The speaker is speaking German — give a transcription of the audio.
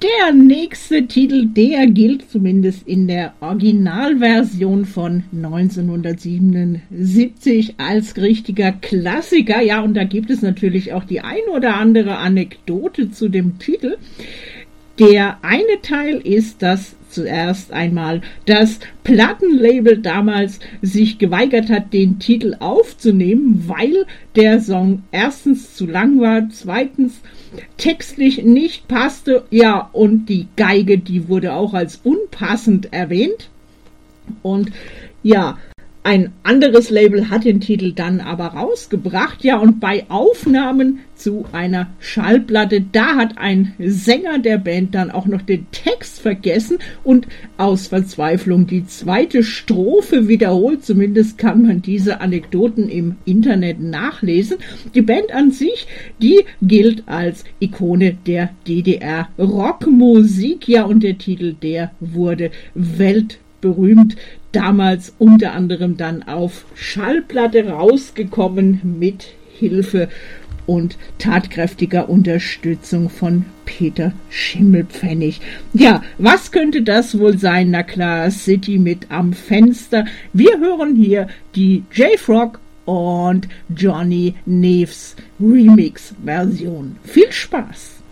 Der nächste Titel, der gilt zumindest in der Originalversion von 1977 als richtiger Klassiker. Ja, und da gibt es natürlich auch die ein oder andere Anekdote zu dem Titel. Der eine Teil ist, dass zuerst einmal das Plattenlabel damals sich geweigert hat, den Titel aufzunehmen, weil der Song erstens zu lang war, zweitens textlich nicht passte, ja, und die Geige, die wurde auch als unpassend erwähnt. Und ja, ein anderes Label hat den Titel dann aber rausgebracht, ja, und bei Aufnahmen zu einer Schallplatte, da hat ein Sänger der Band dann auch noch den Text vergessen und aus Verzweiflung die zweite Strophe wiederholt. Zumindest kann man diese Anekdoten im Internet nachlesen. Die Band an sich, die gilt als Ikone der DDR-Rockmusik, ja, und der Titel, der wurde weltberühmt. Damals unter anderem dann auf Schallplatte rausgekommen mit Hilfe und tatkräftiger Unterstützung von Peter Schimmelpfennig. Ja, was könnte das wohl sein? Na klar, City mit am Fenster. Wir hören hier die J-Frog und Johnny Neves Remix-Version. Viel Spaß!